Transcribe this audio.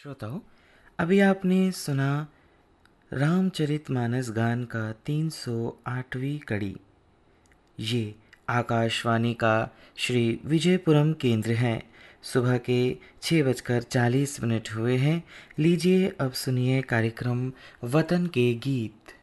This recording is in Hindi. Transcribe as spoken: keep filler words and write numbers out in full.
श्रोताओं, अभी आपने सुना रामचरितमानस गान का तीन सौ आठवीं कड़ी। ये आकाशवाणी का श्री विजयपुरम केंद्र है। सुबह के छः बजकर चालीस मिनट हुए हैं। लीजिए अब सुनिए कार्यक्रम वतन के गीत।